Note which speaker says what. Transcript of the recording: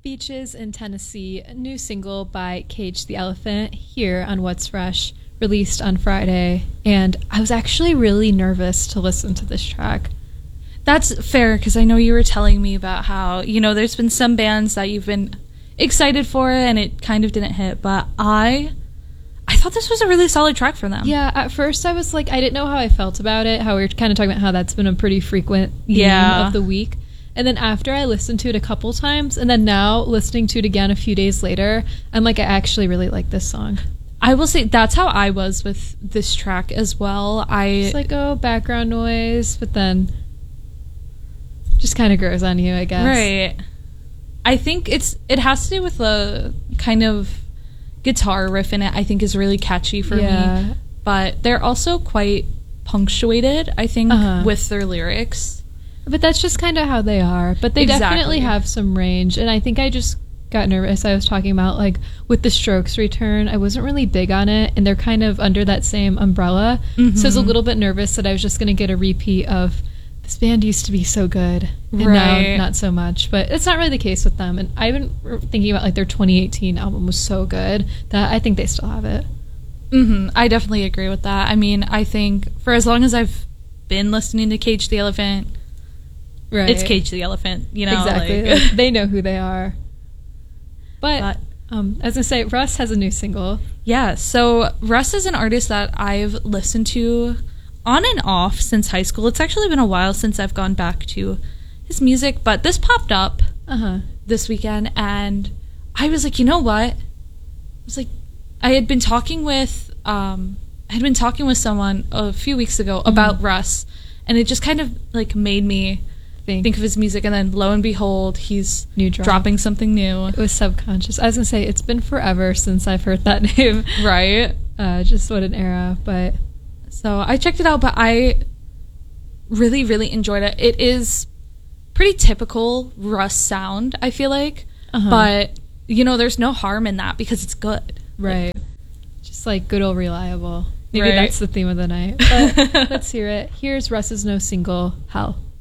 Speaker 1: Beaches in Tennessee, a new single by Cage the Elephant here on What's Fresh, released on Friday. And I was actually really nervous to listen to this track.
Speaker 2: That's fair, because I know you were telling me about how, there's been some bands that you've been excited for and it kind of didn't hit, but I thought this was a really solid track for them.
Speaker 1: Yeah, at first I was like, I didn't know how I felt about it, how we were kind of talking about how that's been a pretty frequent theme of the week. And then after I listened to it a couple times, and then now listening to it again a few days later, I'm like, I actually really like this song.
Speaker 2: I will say that's how I was with this track as well.
Speaker 1: It's like, background noise, but then just kind of grows on you, I guess.
Speaker 2: Right. I think it has to do with the kind of guitar riff in it. I think is really catchy for me. But they're also quite punctuated, I think, with their lyrics.
Speaker 1: But that's just kind of how they are. But they definitely have some range. And I think I just got nervous. I was talking about, like, with the Strokes return, I wasn't really big on it. And they're kind of under that same umbrella. Mm-hmm. So I was a little bit nervous that I was just going to get a repeat of, this band used to be so good. And now, not so much. But it's not really the case with them. And I've been thinking about, like, their 2018 album was so good that I think they still have it.
Speaker 2: Mm-hmm. I definitely agree with that. I mean, I think for as long as I've been listening to Cage the Elephant...
Speaker 1: Right.
Speaker 2: It's Cage the Elephant,
Speaker 1: Exactly. Like, they know who they are. But as I was going to say, Russ has a new single.
Speaker 2: Yeah, so Russ is an artist that I've listened to on and off since high school. It's actually been a while since I've gone back to his music, but this popped up this weekend, and I was like, you know what? I had been talking with someone a few weeks ago about Russ, and it just kind of like made me think of his music, and then lo and behold, he's dropping something new.
Speaker 1: It was subconscious. I was gonna say, it's been forever since I've heard that name.
Speaker 2: Right.
Speaker 1: Just what an era. But
Speaker 2: so I checked it out, but I really, really enjoyed it. It is pretty typical Russ sound, I feel like. But there's no harm in that because it's good.
Speaker 1: Right. Just like good old reliable. Maybe that's the theme of the night. But let's hear it. Here's Russ's new single, Hell.